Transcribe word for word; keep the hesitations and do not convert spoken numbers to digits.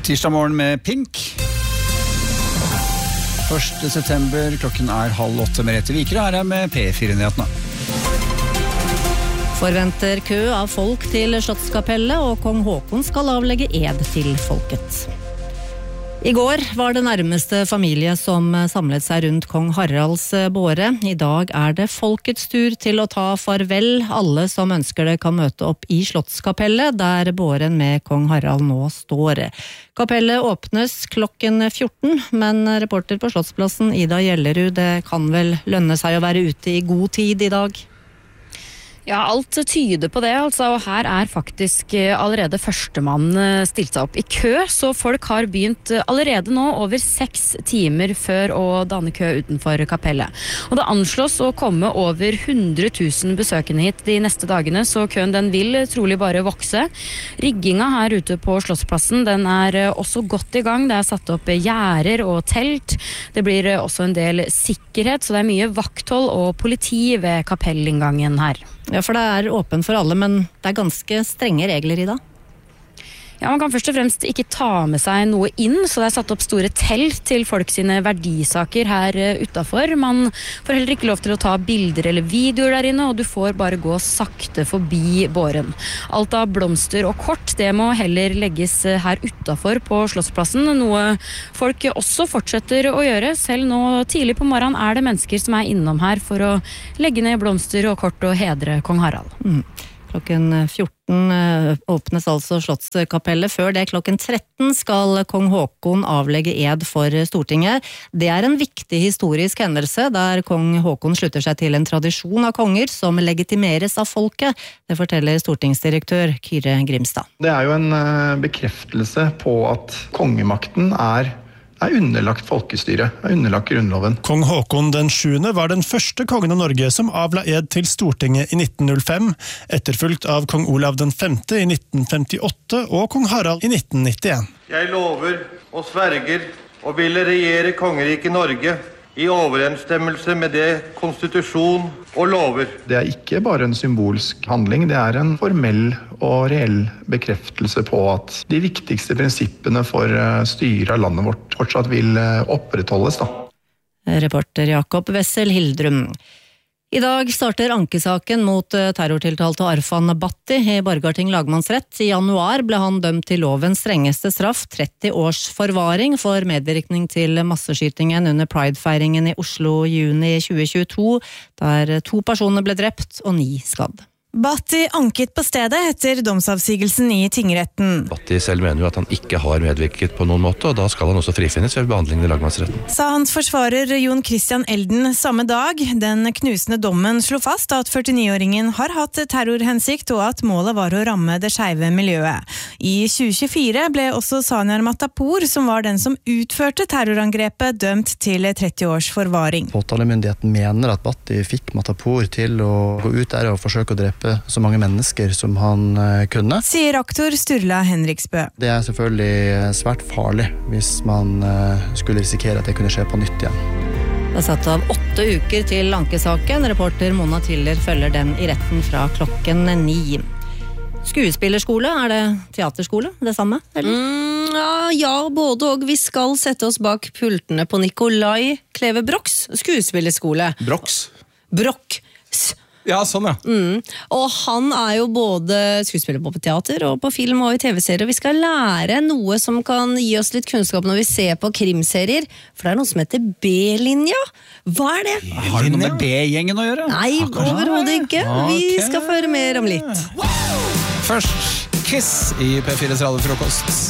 Tirsdag morgen med Pink. første september, klokken er halv åtte med Rette Vikre. Her er med P fire-nyhetene. Forventer kø av folk til Slottskapellet, og kong Håkon skal avlegge ed til folket. I går var det nærmeste familie som samlet seg rundt kong Haralds båre. I dag er det folkets tur til å ta farvel. Alle som ønsker det kan møte opp i Slottskapellet, der båren med kong Harald nå står. Kapellet åpnes klokken fjorten, men reporter på Slottsplassen Ida Gjellerud, det kan vel lønne seg å være ute i god tid i dag? Ja, alt tyder på det, altså, og her er faktisk allerede førstemann stilt seg opp i kø, så folk har begynt allerede nå over seks timer før å danne kø utenfor kapellet. Og det anslås å komme over hundre tusen besøkende hit de neste dagene, så køen den vil trolig bare vokse. Rigginga her ute på Slottsplassen, den er også godt i gang. Det er satt opp gjerder og telt. Det blir også en del sikkerhet, så det er mye vakthold og politi ved kapellinngangen her. Ja, for det er åpen for alle, men det er ganske strenge regler i dag. Ja, man kan først og fremst ikke ta med seg noe inn, så det er satt opp store telt til folk sine verdisaker her utenfor. Man får heller ikke lov til å ta bilder eller videoer der inne, og du får bare gå sakte forbi båren. Alt av blomster og kort, det må heller legges her utenfor på Slottsplassen, noe folk også fortsetter å gjøre. Selv nå tidlig på morgenen er det mennesker som er innom her for å legge ned blomster og kort og hedre kong Harald. Mm. Klokken fjorten åpnes altså Slottskapellet. Før det klokken tretten skal kong Håkon avlegge ed for Stortinget. Det er en viktig historisk hendelse, der kong Håkon slutter seg til en tradisjon av konger som legitimeres av folket. Det forteller stortingsdirektør Kyrre Grimstad. Det er jo en bekreftelse på at kongemakten er er underlagt folkestyret, er underlagt grunnloven. Kong Håkon den sjuende var den første kongen av Norge som avla ed til Stortinget i nitten null fem, etterfulgt av kong Olav den femte i nitten femtiåtte og kong Harald i nitten nittien. Jeg lover og sverger å ville regjere kongeriket Norge i overensstemmelse med det konstitusjon og lover. Det er ikke bare en symbolsk handling, det er en formell og reell bekreftelse på at de viktigste prinsippene for styret av landet vårt fortsatt vil opprettholdes. Da. Reporter Jakob Wessel Hildrum. I dag starter ankesaken mot terrortiltalte Arfan Bhatti i Borgarting lagmannsrett. I januar ble han dømt til lovens strengeste straff, tretti års forvaring for medvirkning til masseskytingen under Pride-feiringen i Oslo i juni tjue tjueto, der to personer ble drept og ni skadd. Bhatti anket på stedet etter domsavsigelsen i tingretten. Bhatti selv mener jo at han ikke har medvirket på noen måte, og da skal han også frifinnes ved behandlingen i lagmannsretten. Sa hans forsvarer Jon Christian Elden samme dag. Den knusende dommen slo fast at førtini-åringen har hatt terrorhensikt, og at målet var å ramme det skeive miljøet. I tjue tjuefire ble også Sanyar Matapour, som var den som utførte terrorangrepet, dømt til tretti års forvaring. Påtalemyndigheten mener at Bhatti fikk Matapour til å gå ut der og forsøke å drepe så mange mennesker som han kunne. Sier aktor Sturla Henriksbø. Det er selvfølgelig svært farlig hvis man skulle risikere at det kunne skje på nytt igjen. Det er satt av åtte uker til ankesaken. Reporter Mona Tiller følger den i retten fra klokken ni. Skuespillerskole, er det teaterskole, det samme? Eller? Mm, ja, ja, både og. Vi skal sette oss bak pultene på Nikolai Kleve Brox, skuespillerskole. Brox? Brox. Ja, sånn ja. Mm. Og han er jo både skuespiller på teater og på film og i tv-serier, og vi skal lære noe som kan gi oss litt kunnskap når vi ser på krimserier, for det er noe som heter B-linja. Hva er det? Har det noe med B-gjengen å gjøre? Nei, overhodet ikke. Vi skal få høre mer om litt. Først Kiss i P fires radiofrokost.